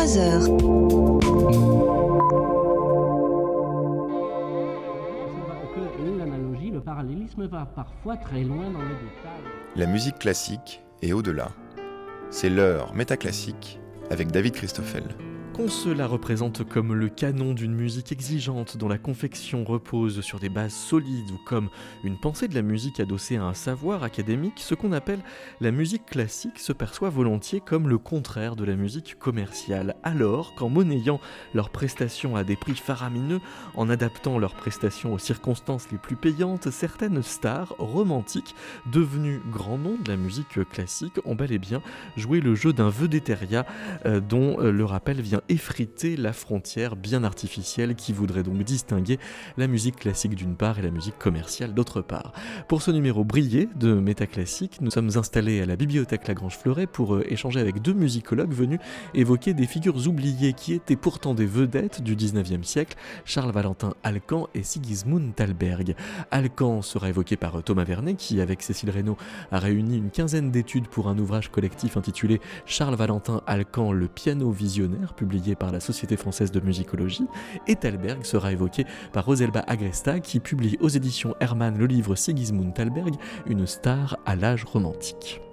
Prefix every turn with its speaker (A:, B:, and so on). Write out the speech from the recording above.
A: 23 heures.
B: L'analogie, le parallélisme va parfois très loin dans les détails.
C: La musique classique et au-delà. C'est l'heure métaclassique avec David Christoffel.
D: Qu'on se la représente comme le canon d'une musique exigeante dont la confection repose sur des bases solides ou comme une pensée de la musique adossée à un savoir académique, ce qu'on appelle la musique classique se perçoit volontiers comme le contraire de la musique commerciale. Alors qu'en monnayant leurs prestations à des prix faramineux, en adaptant leurs prestations aux circonstances les plus payantes, certaines stars romantiques, devenues grands noms de la musique classique, ont bel et bien joué le jeu d'un vedétariat dont le rappel vient effriter la frontière bien artificielle qui voudrait donc distinguer la musique classique d'une part et la musique commerciale d'autre part. Pour ce numéro brillé de Métaclassique, nous sommes installés à la bibliothèque Lagrange-Fleuret pour échanger avec deux musicologues venus évoquer des figures oubliées qui étaient pourtant des vedettes du 19e siècle, Charles-Valentin Alcan et Sigismund Thalberg. Alcan sera évoqué par Thomas Vernet qui, avec Cécile Reynaud, a réuni une quinzaine d'études pour un ouvrage collectif intitulé Charles-Valentin Alcan, le piano visionnaire, publié par la Société française de musicologie, et Thalberg sera évoqué par Roselba Agresta qui publie aux éditions Hermann le livre Sigismund Thalberg, une star à l'âge romantique.